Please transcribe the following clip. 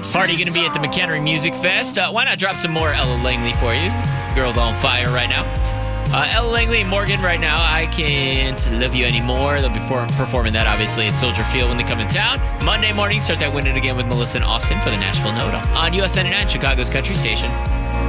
Party gonna be at the McHenry Music Fest. Why not drop some more Ella Langley for you? Girl's on fire right now. Ella Langley and Morgan right now. I Can't Love You Anymore. They'll be performing that, obviously, at Soldier Field when they come in town. Monday morning, start that winning again with Melissa and Austin for the Nashville Note on US 99, Chicago's country station.